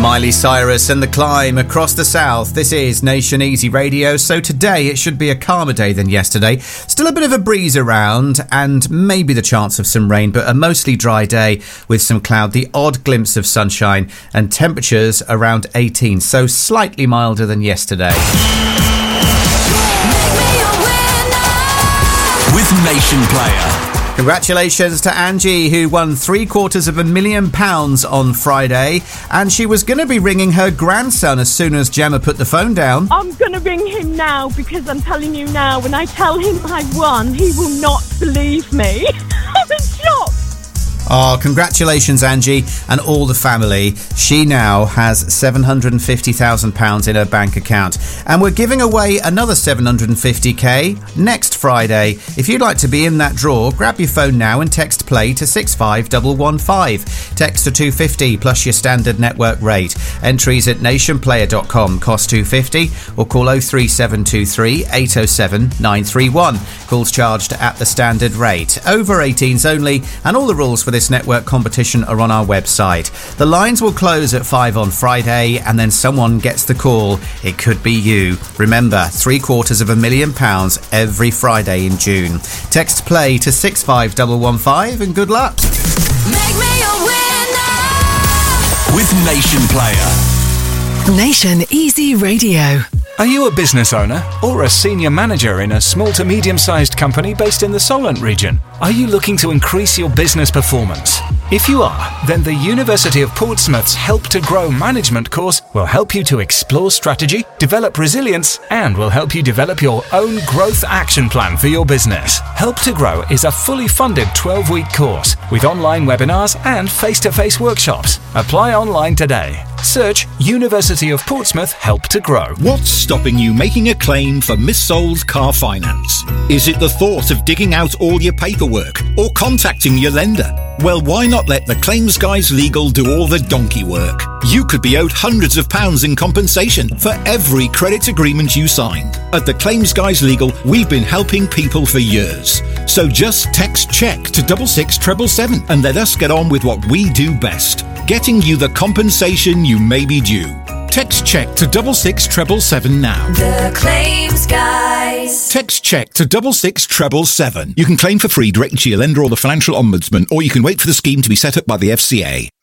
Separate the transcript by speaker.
Speaker 1: Miley Cyrus and The Climb across the south. This is Nation Easy Radio. So today it should be a calmer day than yesterday. Still a bit of a breeze around and maybe the chance of some rain, but a mostly dry day with some cloud, the odd glimpse of sunshine and temperatures around 18. So slightly milder than yesterday.
Speaker 2: With Nation Player.
Speaker 1: Congratulations to Angie, who won £750,000 on Friday, and she was going to be ringing her grandson as soon as Gemma put the phone down.
Speaker 3: I'm going to ring him now, because I'm telling you now, when I tell him I won, he will not believe me. I'm in shock.
Speaker 1: Oh, congratulations, Angie, and all the family. She now has £750,000 in her bank account. And we're giving away another $750,000 next Friday. If you'd like to be in that draw, grab your phone now and text play to 65115. Text to 250 plus your standard network rate. Entries at nationplayer.com cost $250 or call 03723 807 931. Calls charged at the standard rate. Over 18s only, and all the rules for this network competition are on our website. The lines will close at 5 on Friday, and then someone gets the call. It could be you. Remember, £750,000 every Friday in June. Text play to 65115 and good luck.
Speaker 2: Make me a winner with Nation Player.
Speaker 4: Nation Easy Radio.
Speaker 5: Are you a business owner or a senior manager in a small to medium-sized company based in the Solent region? Are you looking to increase your business performance? If you are, then the University of Portsmouth's Help to Grow management course will help you to explore strategy, develop resilience, and will help you develop your own growth action plan for your business. Help to Grow is a fully funded 12-week course with online webinars and face-to-face workshops. Apply online today. Search University of Portsmouth Help to Grow.
Speaker 6: What's stopping you making a claim for missold car finance? Is it the thought of digging out all your paperwork or contacting your lender? Well, why not let the Claims Guys Legal do all the donkey work? You could be owed hundreds of pounds in compensation for every credit agreement you signed. At the Claims Guys Legal, we've been helping people for years. So just text check to 66777 and let us get on with what we do best, getting you the compensation you may be due. Text check to 66777 now.
Speaker 2: The Claims Guys.
Speaker 6: Text check to 66777. You can claim for free directly to your lender or the Financial Ombudsman, or you can wait for the scheme to be set up by the FCA.